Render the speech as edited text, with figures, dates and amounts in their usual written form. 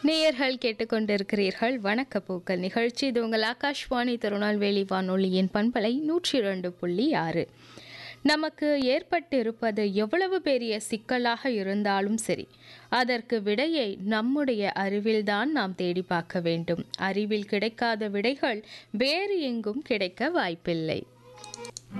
நேயர்கள் கேட்டுக்கொண்டிருக்கிறீர்கள் வணக்க பூக்கள் நிகழ்ச்சி. இது உங்கள் ஆகாஷ்வாணி திருநெல்வேலி வானொலியின் பண்பலை 102.6. நமக்கு ஏற்பட்டிருப்பது எவ்வளவு பெரிய சிக்கலாக இருந்தாலும் சரி, அதற்கு விடையை நம்முடைய அறிவில்தான் நாம் தேடி பார்க்க வேண்டும். அறிவில் கிடைக்காத விடைகள் வேறு எங்கும் கிடைக்க வாய்ப்பில்லை.